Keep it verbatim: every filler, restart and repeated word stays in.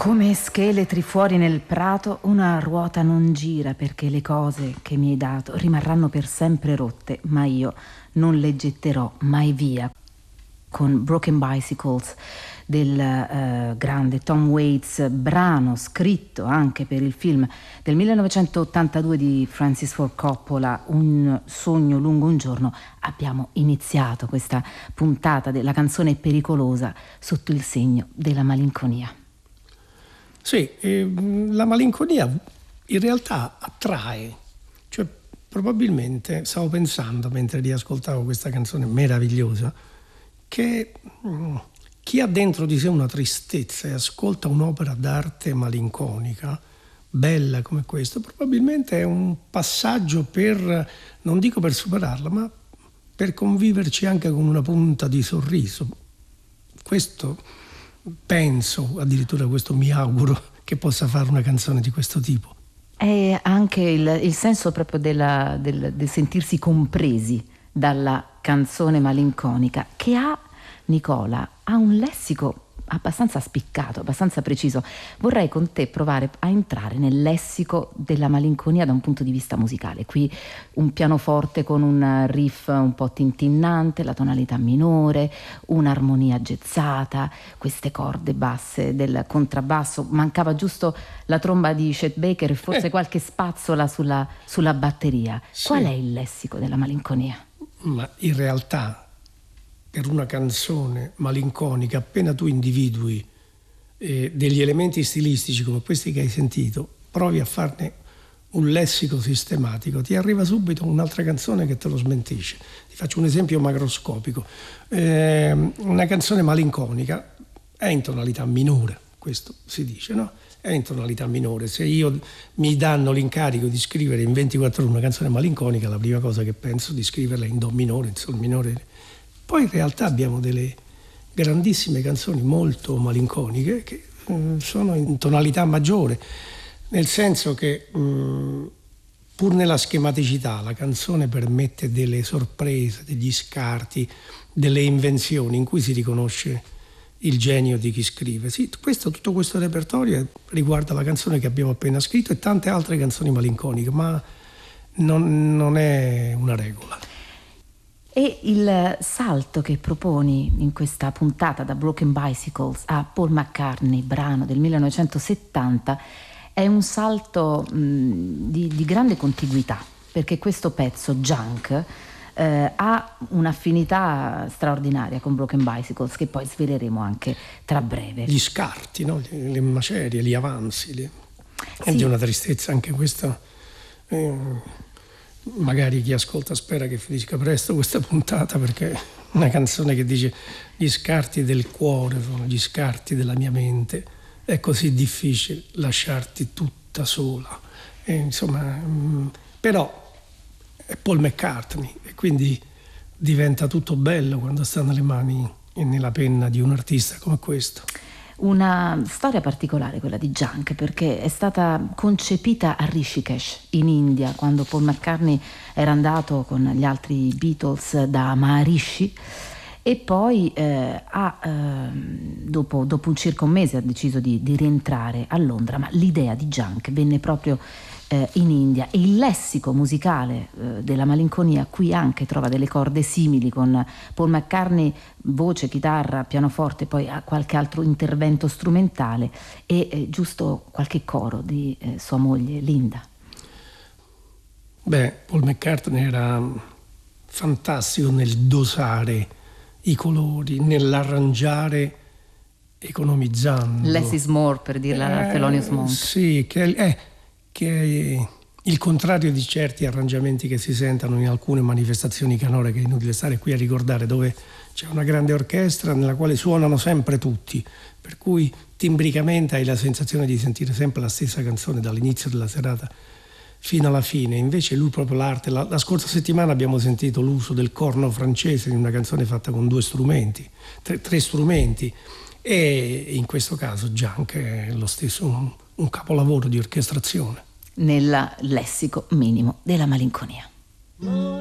Come scheletri fuori nel prato, una ruota non gira perché le cose che mi hai dato rimarranno per sempre rotte, ma io non le getterò mai via. Con Broken Bicycles del eh, grande Tom Waits, brano scritto anche per il film del millenovecentottantadue di Francis Ford Coppola, Un sogno lungo un giorno, abbiamo iniziato questa puntata della canzone pericolosa sotto il segno della malinconia. Sì, eh, la malinconia in realtà attrae, cioè probabilmente stavo pensando mentre riascoltavo questa canzone meravigliosa che mh, chi ha dentro di sé una tristezza e ascolta un'opera d'arte malinconica, bella come questa, probabilmente è un passaggio per, non dico per superarla, ma per conviverci anche con una punta di sorriso. Questo penso, addirittura questo mi auguro, che possa fare una canzone di questo tipo. È anche il, il senso proprio della, del, del sentirsi compresi dalla canzone malinconica, che ha, Nicola, ha un lessico abbastanza spiccato, abbastanza preciso. Vorrei con te provare a entrare nel lessico della malinconia da un punto di vista musicale. Qui un pianoforte con un riff un po' tintinnante, la tonalità minore, un'armonia jazzata, queste corde basse del contrabbasso, mancava giusto la tromba di Chet Baker e forse eh. qualche spazzola sulla, sulla batteria. Sì. Qual è il lessico della malinconia? Ma in realtà per una canzone malinconica, appena tu individui eh, degli elementi stilistici come questi che hai sentito, provi a farne un lessico sistematico, ti arriva subito un'altra canzone che te lo smentisce. Ti faccio un esempio macroscopico. Eh, una canzone malinconica è in tonalità minore, questo si dice, no? È in tonalità minore. Se io mi danno l'incarico di scrivere in ventiquattro ore una canzone malinconica, la prima cosa che penso è di scriverla in do minore, in sol minore. Poi in realtà abbiamo delle grandissime canzoni molto malinconiche che mh, sono in tonalità maggiore, nel senso che mh, pur nella schematicità la canzone permette delle sorprese, degli scarti, delle invenzioni in cui si riconosce il genio di chi scrive. Sì, questo, tutto questo repertorio riguarda la canzone che abbiamo appena scritto e tante altre canzoni malinconiche, ma non, non è una regola. E il salto che proponi in questa puntata da Broken Bicycles a Paul McCartney, brano del millenovecentosettanta, è un salto mh, di, di grande contiguità, perché questo pezzo, Junk, eh, ha un'affinità straordinaria con Broken Bicycles, che poi sveleremo anche tra breve. Gli scarti, no? le, le macerie, gli avanzi, le... Sì. È di una tristezza anche questa... Eh... Magari chi ascolta spera che finisca presto questa puntata, perché è una canzone che dice gli scarti del cuore sono gli scarti della mia mente, è così difficile lasciarti tutta sola. E, insomma, però è Paul McCartney e quindi diventa tutto bello quando sta nelle mani e nella penna di un artista come questo. Una storia particolare quella di Junk, perché è stata concepita a Rishikesh in India, quando Paul McCartney era andato con gli altri Beatles da Maharishi e poi eh, ha, eh, dopo, dopo un circa un mese ha deciso di, di rientrare a Londra, ma l'idea di Junk venne proprio eh, in India e il lessico musicale eh, della malinconia qui anche trova delle corde simili, con Paul McCartney voce, chitarra, pianoforte, poi ha qualche altro intervento strumentale e eh, giusto qualche coro di eh, sua moglie Linda. Beh, Paul McCartney era fantastico nel dosare i colori, nell'arrangiare economizzando. Less is more, per dirla eh, Thelonious Monk. Sì, che è, che è il contrario di certi arrangiamenti che si sentono in alcune manifestazioni canore, che è inutile stare qui a ricordare, dove c'è una grande orchestra nella quale suonano sempre tutti, per cui timbricamente hai la sensazione di sentire sempre la stessa canzone dall'inizio della serata fino alla fine. Invece lui proprio l'arte, la, la scorsa settimana abbiamo sentito l'uso del corno francese in una canzone fatta con due strumenti, tre, tre strumenti, e in questo caso Junk è lo stesso, un, un capolavoro di orchestrazione nel lessico minimo della malinconia.